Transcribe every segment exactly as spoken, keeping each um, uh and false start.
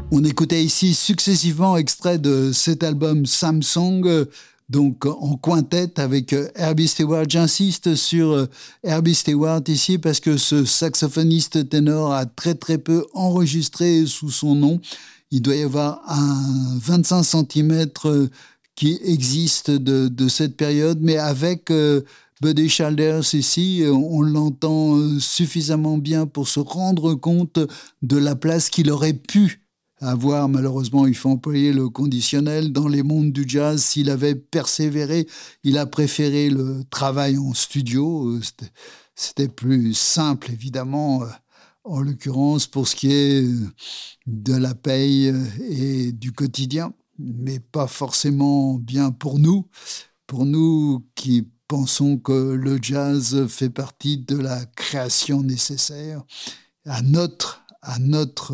On écoutait ici successivement extraits de cet album Samsung, donc en quintette avec Herbie Stewart. J'insiste sur Herbie Stewart ici parce que ce saxophoniste ténor a très très peu enregistré sous son nom. Il doit y avoir un vingt-cinq centimètres qui existe de, de cette période, mais avec euh, Buddy Childers ici, on l'entend suffisamment bien pour se rendre compte de la place qu'il aurait pu avoir. Malheureusement, il faut employer le conditionnel dans les mondes du jazz. S'il avait persévéré, il a préféré le travail en studio. C'était, c'était plus simple, évidemment, en l'occurrence, pour ce qui est de la paye et du quotidien, mais pas forcément bien pour nous. Pour nous qui pensons que le jazz fait partie de la création nécessaire à notre, à notre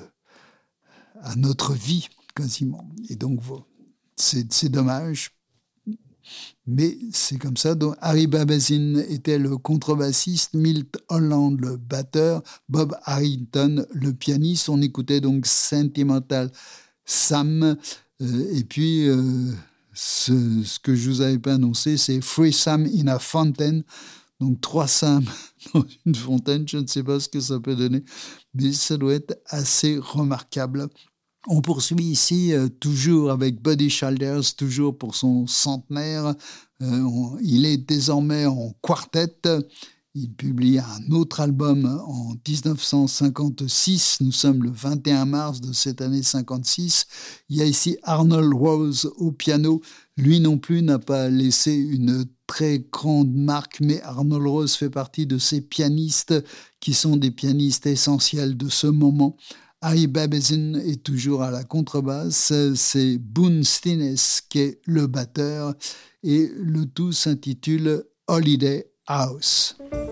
à notre vie, quasiment. Et donc, c'est, c'est dommage, mais c'est comme ça. Donc, Harry Babazin était le contrebassiste, Milt Holland le batteur, Bob Harrington le pianiste. On écoutait donc Sentimental Sam. Euh, et puis, euh, ce, ce que je vous avais pas annoncé, c'est Three Sam in a Fountain. Donc, trois Sam dans une fontaine. Je ne sais pas ce que ça peut donner, mais ça doit être assez remarquable. On poursuit ici euh, toujours avec Buddy Childers, toujours pour son centenaire. Euh, on, il est désormais en quartet. Il publie un autre album en dix-neuf cent cinquante-six. Nous sommes le vingt et un mars de cette année cinquante-six. Il y a ici Arnold Rose au piano. Lui non plus n'a pas laissé une très grande marque, mais Arnold Rose fait partie de ces pianistes qui sont des pianistes essentiels de ce moment. Harry Babazin est toujours à la contrebasse, c'est Boone Stines qui est le batteur et le tout s'intitule Holiday House.